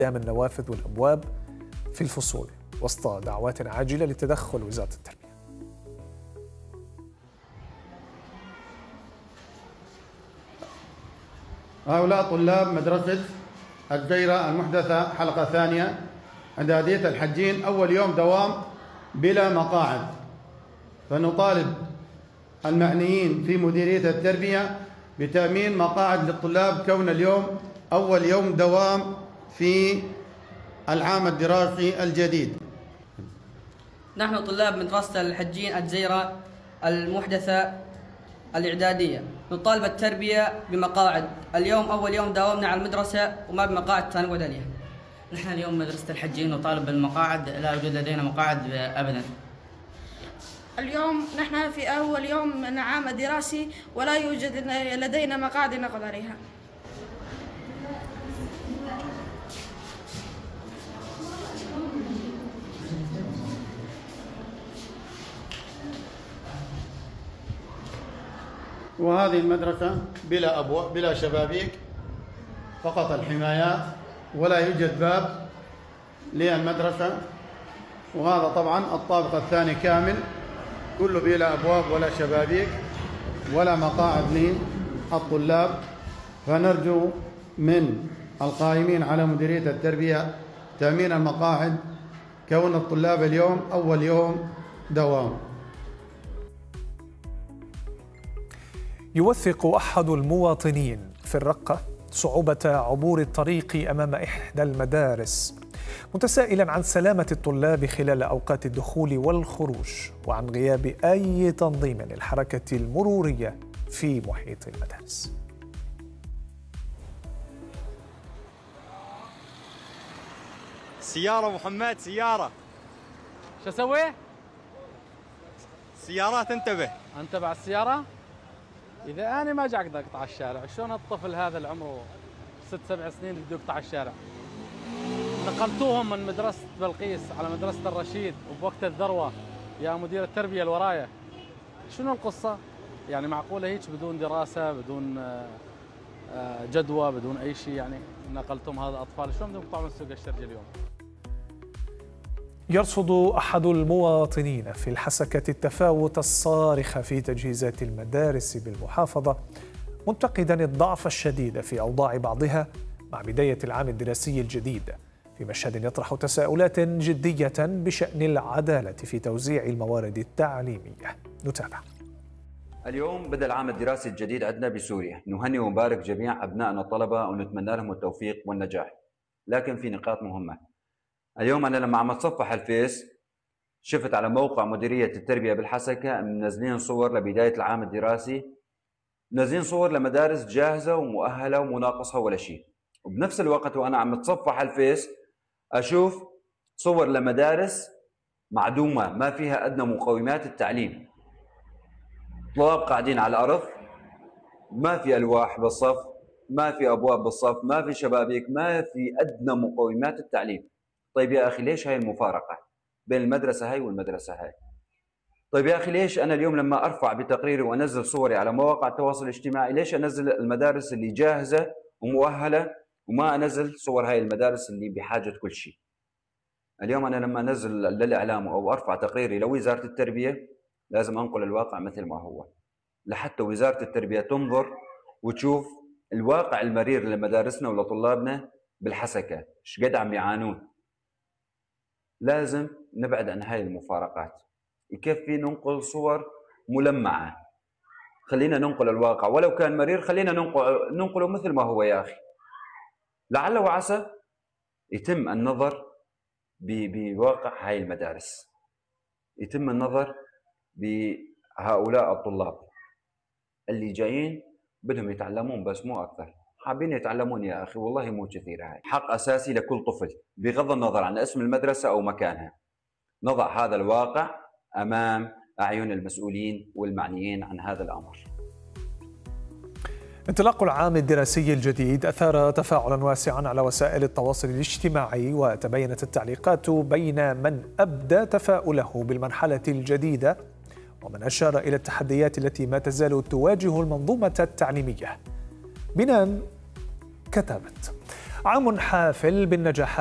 قدام النوافذ والأبواب في الفصول وسط دعوات عاجلة لتدخل وزارة التربية. هؤلاء طلاب مدرسة الجزيرة المحدثة حلقة ثانية إعدادية الحجين، أول يوم دوام بلا مقاعد، فنطالب المعنيين في مديرية التربية بتأمين مقاعد للطلاب كون اليوم أول يوم دوام في العام الدراسي الجديد. نحن طلاب مدرسة الحجين الجزيرة المحدثة الإعدادية نطالب التربية بمقاعد. اليوم أول يوم دوامنا على المدرسة وما بمقاعد نقعد عليها. نحن اليوم مدرسة الحجين نطالب بالمقاعد، لا يوجد لدينا مقاعد أبدا. اليوم نحن في أول يوم من العام الدراسي ولا يوجد لدينا مقاعد نقعد عليها. وهذه المدرسة بلا أبواب بلا شبابيك، فقط الحمايات، ولا يوجد باب للمدرسة. وهذا طبعا الطابق الثاني كامل كله بلا أبواب ولا شبابيك ولا مقاعد للطلاب. فنرجو من القائمين على مديرية التربية تأمين المقاعد كون الطلاب اليوم أول يوم دوام. يوثق أحد المواطنين في الرقة صعوبة عبور الطريق أمام إحدى المدارس، متسائلا عن سلامة الطلاب خلال أوقات الدخول والخروج وعن غياب أي تنظيم للحركة المرورية في محيط المدارس. سيارة محمد، سيارة. شو اسوي؟ سيارات انتبه. انتبه على السيارة؟ إذا أنا ما جاك أقطع الشارع، شلون الطفل هذا اللي عمره 6-7 سنين بده يقطع الشارع؟ نقلتوهم من مدرسة بلقيس على مدرسة الرشيد وبوقت الذروة يا مدير التربية الوراية. شنو القصة؟ يعني معقولة هيك بدون دراسة، بدون جدوى، بدون أي شيء؟ يعني نقلتهم هذا الأطفال، شلون بدهم يقطعوا من سوق الشرجة اليوم؟ يرصد أحد المواطنين في الحسكة التفاوت الصارخ في تجهيزات المدارس بالمحافظة، منتقدا الضعف الشديد في أوضاع بعضها مع بداية العام الدراسي الجديد، في مشهد يطرح تساؤلات جدية بشأن العدالة في توزيع الموارد التعليمية. نتابع. اليوم بدأ العام الدراسي الجديد عندنا بسوريا، نهنئ ونبارك جميع أبنائنا الطلبة ونتمنى لهم التوفيق والنجاح، لكن في نقاط مهمة. اليوم أنا لما عم أتصفح الفيس شفت على موقع مديرية التربية بالحسكة منزلين صور لبداية العام الدراسي، منزلين صور لمدارس جاهزة ومؤهلة ومناقصة ولا شيء. وبنفس الوقت وأنا عم أتصفح الفيس أشوف صور لمدارس معدومة ما فيها أدنى مقومات التعليم، طلاب قاعدين على الأرض، ما في ألواح بالصف، ما في أبواب بالصف، ما في شبابيك، ما في أدنى مقومات التعليم. طيب يا أخي ليش هاي المفارقة بين المدرسة هاي والمدرسة هاي؟ طيب يا أخي ليش أنا اليوم لما أرفع بتقريري وأنزل صوري على مواقع التواصل الاجتماعي ليش أنزل المدارس اللي جاهزة ومؤهلة وما أنزل صور هاي المدارس اللي بحاجة كل شيء؟ اليوم أنا لما أنزل للإعلام أو أرفع تقريري لوزارة التربية لازم أنقل الواقع مثل ما هو، لحتى وزارة التربية تنظر وتشوف الواقع المرير لمدارسنا ولطلابنا بالحسكة ايش قد عم يعانون. لازم نبعد عن هاي المفارقات، يكفي ننقل صور ملمعة، خلينا ننقل الواقع ولو كان مرير، خلينا ننقله مثل ما هو يا أخي. لعل وعسى يتم النظر بواقع هاي المدارس، يتم النظر بهؤلاء الطلاب اللي جايين بدهم يتعلمون بس مو أكثر، حابين يتعلمون يا أخي والله مو كثير. هاي حق أساسي لكل طفل بغض النظر عن اسم المدرسة أو مكانها. نضع هذا الواقع أمام أعين المسؤولين والمعنيين عن هذا الأمر. انطلاق العام الدراسي الجديد أثار تفاعلا واسعا على وسائل التواصل الاجتماعي، وتباينت التعليقات بين من أبدى تفاؤله بالمرحلة الجديدة ومن أشار إلى التحديات التي ما تزال تواجه المنظومة التعليمية. بنان كتبت: عام حافل بالنجاحات